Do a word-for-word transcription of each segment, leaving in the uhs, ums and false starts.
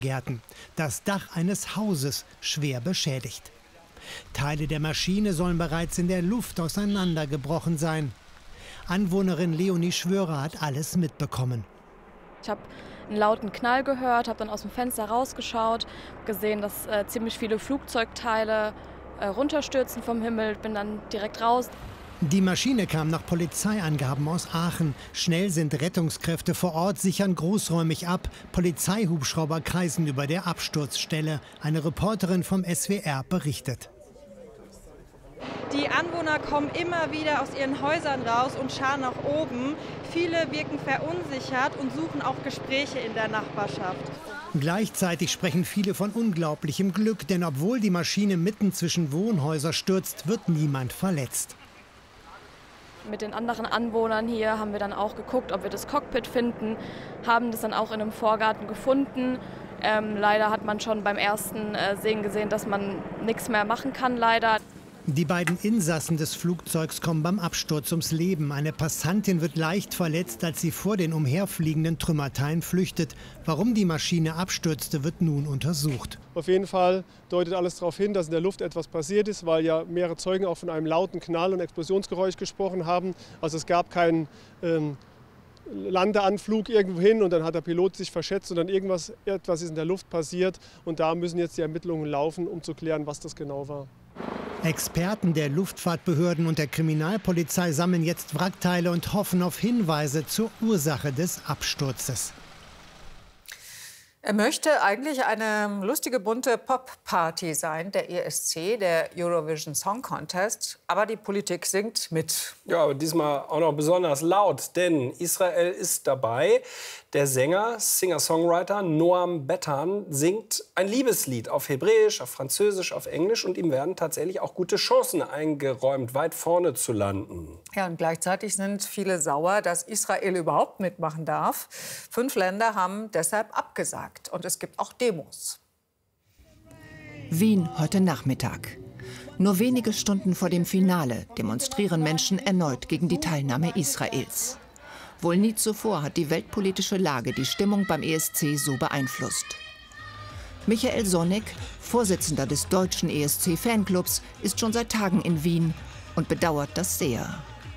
Gärten. Das Dach eines Hauses schwer beschädigt. Teile der Maschine sollen bereits in der Luft auseinandergebrochen sein. Anwohnerin Leonie Schwörer hat alles mitbekommen. Ich habe einen lauten Knall gehört, habe dann aus dem Fenster rausgeschaut, gesehen, dass äh, ziemlich viele Flugzeugteile äh, runterstürzen vom Himmel, bin dann direkt raus. Die Maschine kam nach Polizeiangaben aus Aachen. Schnell sind Rettungskräfte vor Ort, sichern großräumig ab. Polizeihubschrauber kreisen über der Absturzstelle. Eine Reporterin vom S W R berichtet. Die Anwohner kommen immer wieder aus ihren Häusern raus und schauen nach oben. Viele wirken verunsichert und suchen auch Gespräche in der Nachbarschaft. Gleichzeitig sprechen viele von unglaublichem Glück, denn obwohl die Maschine mitten zwischen Wohnhäuser stürzt, wird niemand verletzt. Mit den anderen Anwohnern hier haben wir dann auch geguckt, ob wir das Cockpit finden, haben das dann auch in einem Vorgarten gefunden. Ähm, leider hat man schon beim ersten äh, Sehen gesehen, dass man nichts mehr machen kann, leider. Die beiden Insassen des Flugzeugs kommen beim Absturz ums Leben. Eine Passantin wird leicht verletzt, als sie vor den umherfliegenden Trümmerteilen flüchtet. Warum die Maschine abstürzte, wird nun untersucht. Auf jeden Fall deutet alles darauf hin, dass in der Luft etwas passiert ist, weil ja mehrere Zeugen auch von einem lauten Knall- und Explosionsgeräusch gesprochen haben. Also es gab keinen ähm, Landeanflug irgendwo hin und dann hat der Pilot sich verschätzt, sondern irgendwas etwas ist in der Luft passiert. Und da müssen jetzt die Ermittlungen laufen, um zu klären, was das genau war. Experten der Luftfahrtbehörden und der Kriminalpolizei sammeln jetzt Wrackteile und hoffen auf Hinweise zur Ursache des Absturzes. Er möchte eigentlich eine lustige, bunte Pop-Party sein, der E S C, der Eurovision Song Contest. Aber die Politik singt mit. Ja, aber diesmal auch noch besonders laut, denn Israel ist dabei. Der Sänger, Singer-Songwriter Noam Bethan singt ein Liebeslied auf Hebräisch, auf Französisch, auf Englisch. Und ihm werden tatsächlich auch gute Chancen eingeräumt, weit vorne zu landen. Ja, und gleichzeitig sind viele sauer, dass Israel überhaupt mitmachen darf. Fünf Länder haben deshalb abgesagt. Und es gibt auch Demos. Wien heute Nachmittag. Nur wenige Stunden vor dem Finale demonstrieren Menschen erneut gegen die Teilnahme Israels. Wohl nie zuvor hat die weltpolitische Lage die Stimmung beim E S C so beeinflusst. Michael Sonneck, Vorsitzender des deutschen E S C-Fanclubs, ist schon seit Tagen in Wien und bedauert das sehr.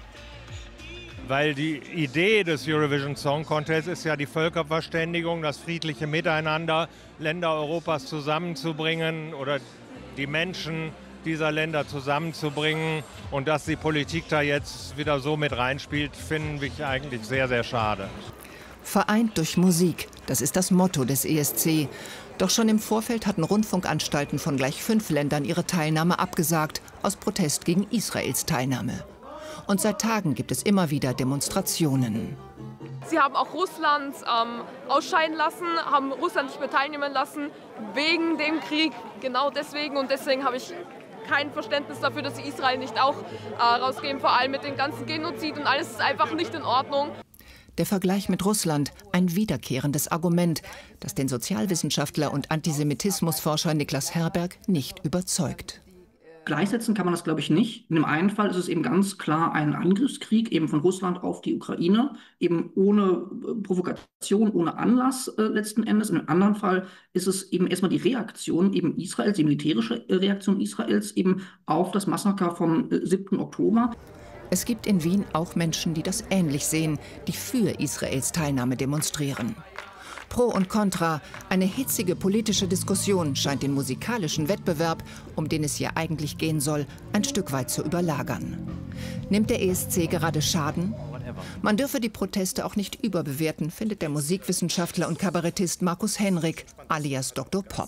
Weil die Idee des Eurovision Song Contest ist ja die Völkerverständigung, das friedliche Miteinander, Länder Europas zusammenzubringen oder die Menschen dieser Länder zusammenzubringen. Und dass die Politik da jetzt wieder so mit reinspielt, finde ich eigentlich sehr, sehr schade. Vereint durch Musik, das ist das Motto des E S C. Doch schon im Vorfeld hatten Rundfunkanstalten von gleich fünf Ländern ihre Teilnahme abgesagt, aus Protest gegen Israels Teilnahme. Und seit Tagen gibt es immer wieder Demonstrationen. Sie haben auch Russland ähm, ausscheiden lassen, haben Russland nicht mehr teilnehmen lassen, wegen dem Krieg. Genau deswegen. Und deswegen habe ich kein Verständnis dafür, dass sie Israel nicht auch äh, rausgeben. Vor allem mit dem ganzen Genozid und alles ist einfach nicht in Ordnung. Der Vergleich mit Russland, ein wiederkehrendes Argument, das den Sozialwissenschaftler und Antisemitismusforscher Niklas Herberg nicht überzeugt. Gleichsetzen kann man das, glaube ich, nicht. In dem einen Fall ist es eben ganz klar ein Angriffskrieg eben von Russland auf die Ukraine, eben ohne Provokation, ohne Anlass äh, letzten Endes. In dem anderen Fall ist es eben erstmal die Reaktion eben Israels, die militärische Reaktion Israels eben auf das Massaker vom äh, siebten Oktober. Es gibt in Wien auch Menschen, die das ähnlich sehen, die für Israels Teilnahme demonstrieren. Pro und Contra, eine hitzige politische Diskussion scheint den musikalischen Wettbewerb, um den es hier eigentlich gehen soll, ein Stück weit zu überlagern. Nimmt der E S C gerade Schaden? Man dürfe die Proteste auch nicht überbewerten, findet der Musikwissenschaftler und Kabarettist Markus Henrik alias Doktor Pop.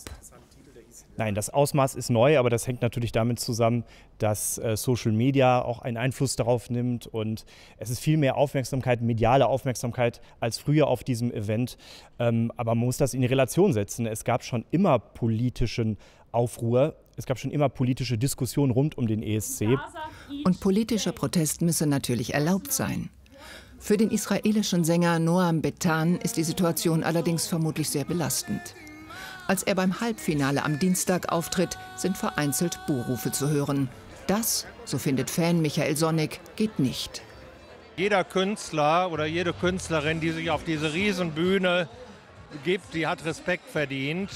Nein, das Ausmaß ist neu, aber das hängt natürlich damit zusammen, dass äh, Social Media auch einen Einfluss darauf nimmt und es ist viel mehr Aufmerksamkeit, mediale Aufmerksamkeit als früher auf diesem Event. Ähm, aber man muss das in die Relation setzen. Es gab schon immer politischen Aufruhr, es gab schon immer politische Diskussionen rund um den E S C. Und politischer Protest müsse natürlich erlaubt sein. Für den israelischen Sänger Noam Bethan ist die Situation allerdings vermutlich sehr belastend. Als er beim Halbfinale am Dienstag auftritt, sind vereinzelt Buhrufe zu hören. Das, so findet Fan Michael Sonneck, geht nicht. Jeder Künstler oder jede Künstlerin, die sich auf diese Riesenbühne gibt, die hat Respekt verdient.